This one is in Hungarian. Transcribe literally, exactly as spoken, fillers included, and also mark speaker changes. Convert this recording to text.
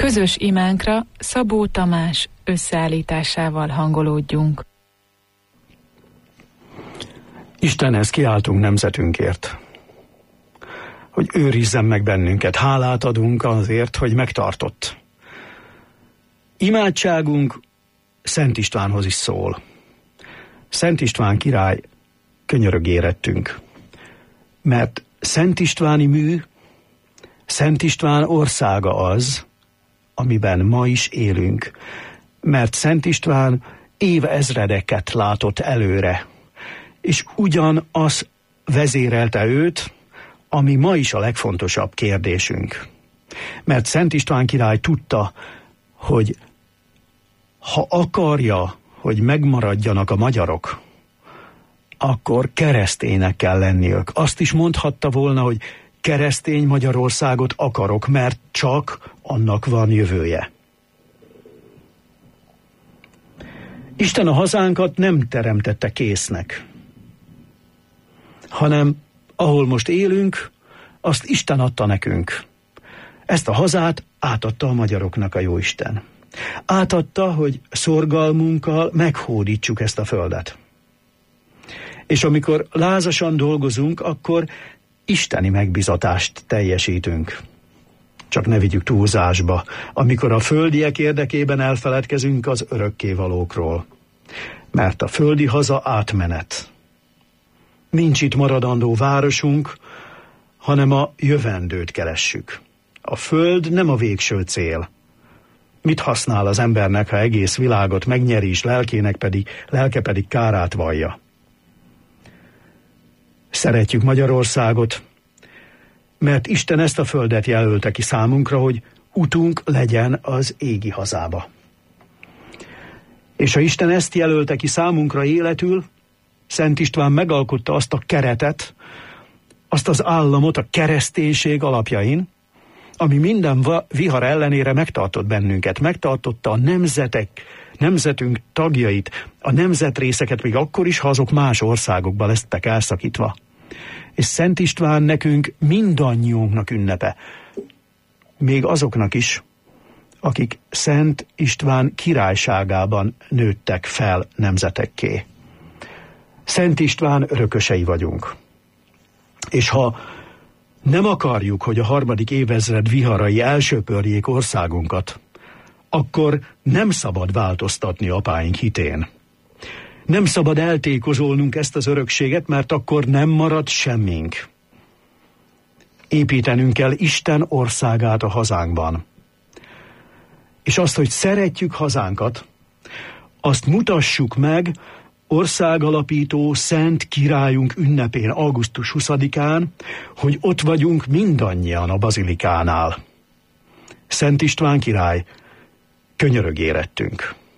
Speaker 1: közös imánkra Szabó Tamás összeállításával hangolódjunk.
Speaker 2: Istenhez kiáltunk nemzetünkért, hogy őrizzen meg bennünket. Hálát adunk azért, hogy megtartott. Imádságunk Szent Istvánhoz is szól. Szent István király könyörögérettünk, mert Szent Istváni mű, Szent István országa az, amiben ma is élünk, mert Szent István évezredeket látott előre, és ugyanaz vezérelte őt, ami ma is a legfontosabb kérdésünk. Mert Szent István király tudta, hogy ha akarja, hogy megmaradjanak a magyarok, akkor kereszténynek kell lenniük. Azt is mondhatta volna, hogy keresztény Magyarországot akarok, mert csak annak van jövője. Isten a hazánkat nem teremtette késznek, hanem ahol most élünk, azt Isten adta nekünk. Ezt a hazát átadta a magyaroknak a Jóisten. Átadta, hogy szorgalmunkkal meghódítsuk ezt a földet. És amikor lázasan dolgozunk, akkor isteni megbizatást teljesítünk. Csak ne vigyük túlzásba, amikor a földiek érdekében elfeledkezünk az örökkévalókról. Mert a földi haza átmenet. Nincs itt maradandó városunk, hanem a jövendőt keressük. A föld nem a végső cél. Mit használ az embernek, ha egész világot megnyeri, és lelkének pedig, lelke pedig kárát vallja? Szeretjük Magyarországot, mert Isten ezt a földet jelölte ki számunkra, hogy utunk legyen az égi hazába. És ha Isten ezt jelölte ki számunkra életül, Szent István megalkotta azt a keretet, azt az államot a kereszténység alapjain, ami minden vihar ellenére megtartott bennünket, megtartotta a nemzetek, nemzetünk tagjait, a nemzetrészeket még akkor is, ha azok más országokba lesztek elszakítva. És Szent István nekünk mindannyiunknak ünnepe, még azoknak is, akik Szent István királyságában nőttek fel nemzetekké. Szent István örökösei vagyunk. És ha nem akarjuk, hogy a harmadik évezred viharai elsöpörjék országunkat, akkor nem szabad változtatni apáink hitén. Nem szabad eltékozolnunk ezt az örökséget, mert akkor nem marad semmink. Építenünk kell Isten országát a hazánkban. És azt, hogy szeretjük hazánkat, azt mutassuk meg országalapító Szent Királyunk ünnepén, augusztus huszadikán, hogy ott vagyunk mindannyian a bazilikánál. Szent István király könyörögérettünk.